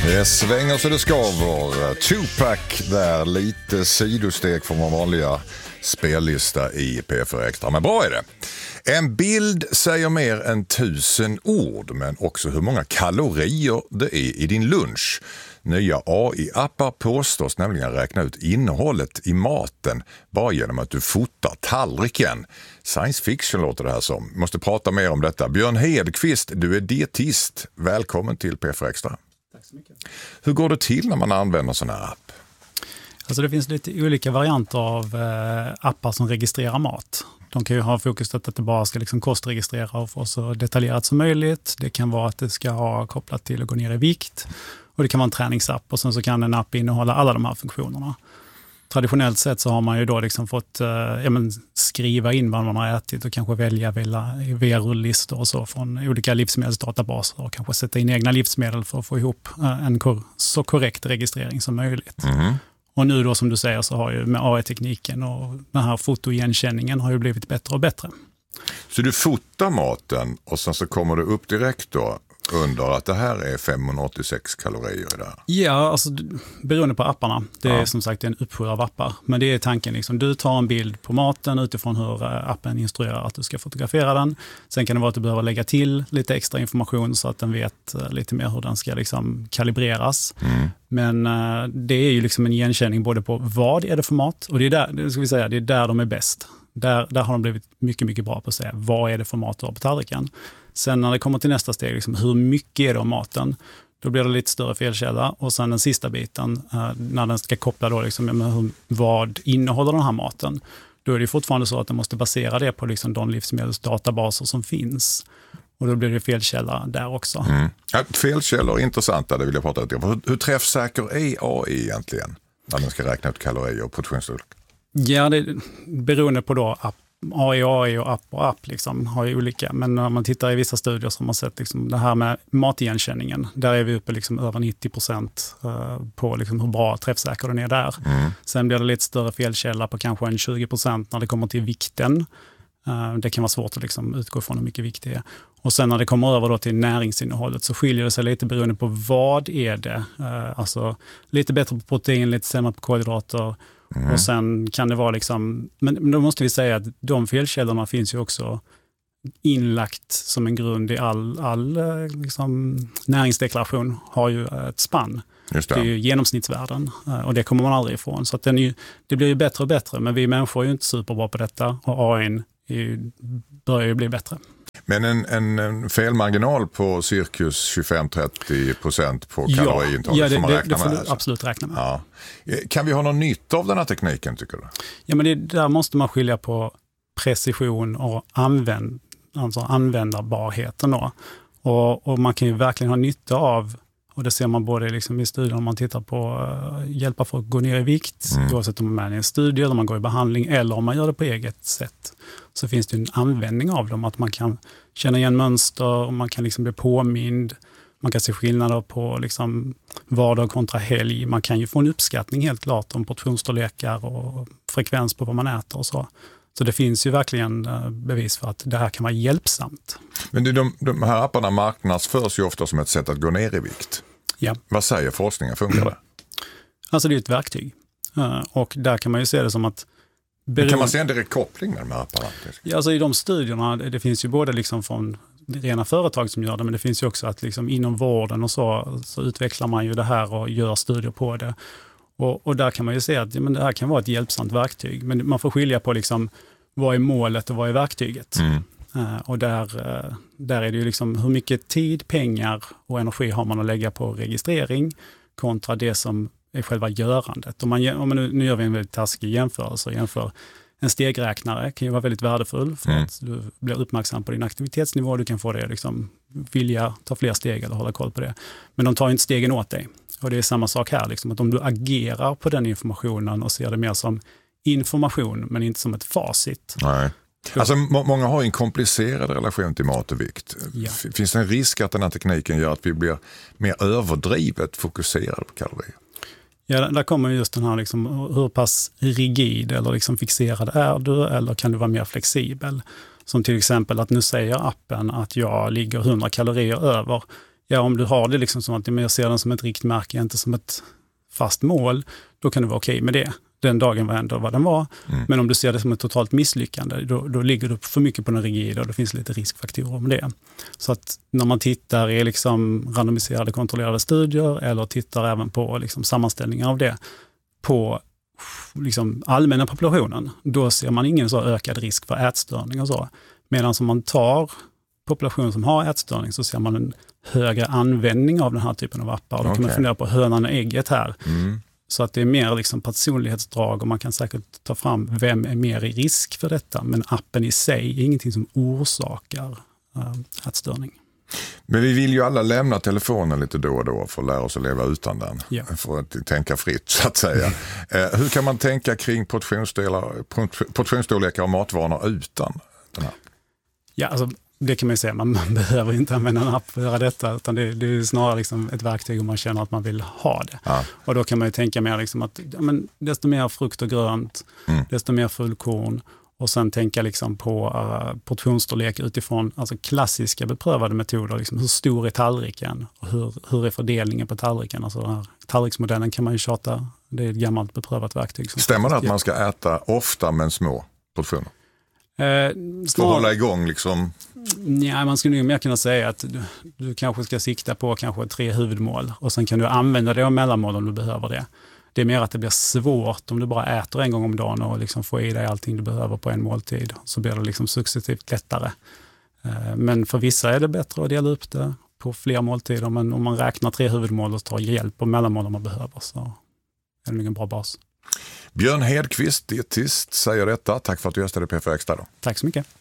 Det svänger så det skaver. Tupac där, lite sidosteg från vår vanliga spellista i P4 Extra. Men bra är det. En bild säger mer än 1000 ord, men också hur många kalorier det är i din lunch. Nya AI-appar påstås nämligen räkna ut innehållet i maten bara genom att du fotar tallriken. Science fiction låter det här som. Måste prata mer om detta. Björn Hedqvist, du är dietist. Välkommen till P4 Extra. Tack så mycket. Hur går det till när man använder sån här app? Alltså det finns lite olika varianter av appar som registrerar mat. De kan ju ha fokus att det bara ska liksom kostregistrera och få så detaljerat som möjligt. Det kan vara att det ska ha kopplat till att gå ner i vikt. Och det kan vara en träningsapp och sen så kan en app innehålla alla de här funktionerna. Traditionellt sett så har man ju då liksom fått skriva in vad man har ätit och kanske välja via rulllistor och så från olika livsmedelsdatabaser och kanske sätta in egna livsmedel för att få ihop en så korrekt registrering som möjligt. Mm. Och nu då som du säger så har ju med AI-tekniken och den här fotoigenkänningen har ju blivit bättre och bättre. Så du fotar maten och sen så kommer det upp direkt då under att det här är 586 kalorier i det här? Ja, alltså beroende på apparna. Det är som sagt en uppsjö av appar. Men det är tanken liksom, du tar en bild på maten utifrån hur appen instruerar att du ska fotografera den. Sen kan det vara att du behöver lägga till lite extra information så att den vet lite mer hur den ska liksom kalibreras. Mm. Men det är ju liksom en igenkänning både på vad är det för mat och det är där de är bäst. Där har de blivit mycket, mycket bra på att säga vad är det för mat du har på tallriken. Sen när det kommer till nästa steg, liksom, hur mycket är det av maten? Då blir det lite större felkälla. Och sen den sista biten, när den ska koppla då, liksom, vad innehåller den här maten? Då är det fortfarande så att den måste basera det på liksom, de livsmedelsdatabaser som finns. Och då blir det felkälla där också. Mm. Ja, felkällor är intressanta, det vill jag prata lite om. Hur träffsäker är AI egentligen när den ska räkna ut kalorier och portionsstorlek? Ja, det beroende på då AI och app liksom, har ju olika. Men när man tittar i vissa studier som man sett liksom, det här med matigenkänningen, där är vi uppe liksom, över 90% på liksom, hur bra träffsäker den är där. Mm. Sen blir det lite större felkälla på kanske en 20% när det kommer till vikten. Det kan vara svårt att liksom, utgå från hur mycket vikt det är. Och sen när det kommer över då till näringsinnehållet så skiljer det sig lite beroende på vad är det. Alltså lite bättre på protein, lite sämre på kolhydrater. Mm. Och sen kan det vara liksom, men då måste vi säga att de felkällorna finns ju också inlagt som en grund i all liksom, näringsdeklaration har ju ett spann. Just det. Det är ju genomsnittsvärden och det kommer man aldrig ifrån. Så att det blir ju bättre och bättre, men vi människor är ju inte superbra på detta och AI börjar ju bli bättre. Men en felmarginal på cirkus 25-30% på kaloriintaget som man räknar med? Ja, det får du absolut räkna med. Ja. Kan vi ha någon nytta av den här tekniken, tycker du? Ja, men där måste man skilja på precision och användarbarheten då. Och man kan ju verkligen ha nytta av, och det ser man både liksom i studier om man tittar på hjälpa folk att gå ner i vikt, oavsett om man är i en studie eller man går i behandling eller om man gör det på eget sätt. Så finns det en användning av dem, att man kan känna igen mönster och man kan liksom bli påmind. Man kan se skillnader på liksom vardag kontra helg. Man kan ju få en uppskattning helt klart om portionsstorlekar och frekvens på vad man äter och så. Så det finns ju verkligen bevis för att det här kan vara hjälpsamt. Men de här apparna marknadsförs ju ofta som ett sätt att gå ner i vikt. Ja. Vad säger forskningen? Funkar det? Alltså det är ett verktyg. Och där kan man ju se det som att kan man se en direkt koppling med de här apparna? Ja, alltså i de studierna, det finns ju både liksom från rena företag som gör det, men det finns ju också att liksom inom vården och så utvecklar man ju det här och gör studier på det. Och där kan man ju se att men det här kan vara ett hjälpsamt verktyg, men man får skilja på liksom, vad är målet och vad är verktyget. Och där är det ju liksom hur mycket tid, pengar och energi har man att lägga på registrering kontra det som är själva görandet. Nu gör vi en väldigt taskig jämförelse. Jämför en stegräknare kan ju vara väldigt värdefull för att du blir uppmärksam på din aktivitetsnivå. Du kan få det liksom, vilja ta fler steg eller hålla koll på det. Men de tar inte stegen åt dig. Och det är samma sak här. Liksom, att om du agerar på den informationen och ser det mer som information men inte som ett facit. Nej. Alltså många har en komplicerad relation till mat och vikt. Ja. Finns det en risk att den här tekniken gör att vi blir mer överdrivet fokuserade på kalorier? Ja, där kommer just den här liksom, hur pass rigid eller liksom fixerad är du eller kan du vara mer flexibel? Som till exempel att nu säger appen att jag ligger 100 kalorier över. Ja, om du har det liksom som att jag ser den som ett riktmärke, inte som ett fast mål, då kan det vara okej med det. Den dagen var ändå vad den var. Men om du ser det som ett totalt misslyckande, då ligger du för mycket på den rigida och det finns lite riskfaktorer om det. Så att när man tittar i liksom randomiserade kontrollerade studier eller tittar även på liksom sammanställningar av det på liksom allmänna populationen, då ser man ingen så ökad risk för ätstörning och så. Medan som man tar population som har ätstörning så ser man en högre användning av den här typen av appar. Och då kan man fundera på hönan och ägget här. Så att det är mer liksom personlighetsdrag och man kan säkert ta fram vem är mer i risk för detta. Men appen i sig är ingenting som orsakar ätstörning. Men vi vill ju alla lämna telefonen lite då och då för att lära oss att leva utan den. Ja. För att tänka fritt så att säga. Hur kan man tänka kring portionsstorlekar och matvanor utan den här? Ja, alltså det kan man ju säga. Man behöver inte använda en app för att göra detta, utan det är snarare liksom ett verktyg om man känner att man vill ha det. Ja. Och då kan man ju tänka mer liksom att desto mer frukt och grönt, desto mer fullkorn, och sen tänka liksom på portionsstorlek utifrån alltså klassiska beprövade metoder. Liksom hur stor är tallriken och hur är fördelningen på tallriken? Alltså den här tallriksmodellen kan man ju tjata, det är ett gammalt beprövat verktyg. Stämmer det att man ska äta ofta men små portioner? För att hålla igång liksom? Ja, man skulle ju mer kunna säga att du kanske ska sikta på kanske 3 huvudmål och sen kan du använda det av mellanmål om du behöver det. Det är mer att det blir svårt om du bara äter en gång om dagen och liksom får i dig allting du behöver på en måltid. Så blir det liksom successivt lättare. Men för vissa är det bättre att dela upp det på fler måltider. Men om man räknar 3 huvudmål och tar hjälp och mellanmål om man behöver, så är det nog en bra bas. Björn Hedqvist, dietist, säger detta. Tack för att du gästade PFR Extra då. Tack så mycket.